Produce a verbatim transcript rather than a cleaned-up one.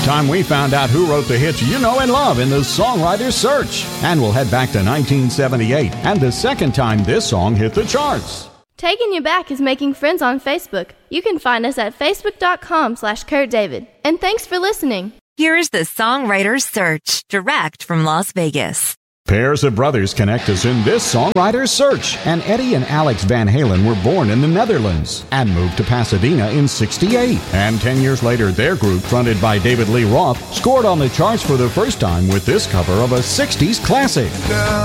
time we found out who wrote the hits you know and love in the Songwriter's Search. And we'll head back to nineteen seventy-eight, and the second time this song hit the charts. Taking You Back is making friends on Facebook. You can find us at facebook.com slash Kurt David. And thanks for listening. Here's the Songwriter's Search, direct from Las Vegas. Pairs of brothers connect us in this Songwriter's Search, and Eddie and Alex Van Halen were born in the Netherlands and moved to Pasadena in sixty-eight. And ten years later, their group, fronted by David Lee Roth, scored on the charts for the first time with this cover of a sixties classic.